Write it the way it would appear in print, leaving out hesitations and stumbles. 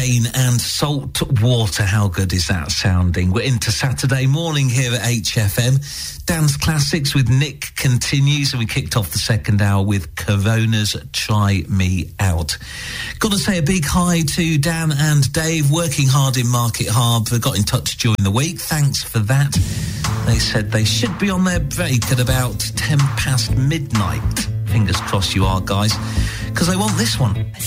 Champagne and Salt Water. How good is that sounding? We're into Saturday morning here at HFM. Dance Classics with Nick continues, and we kicked off the second hour with Corona's Try Me Out. Got to say a big hi to Dan and Dave, working hard in Market Harbour. Got in touch during the week. Thanks for that. They said they should be on their break at about 10 past midnight. Fingers crossed you are, guys, because they want this one.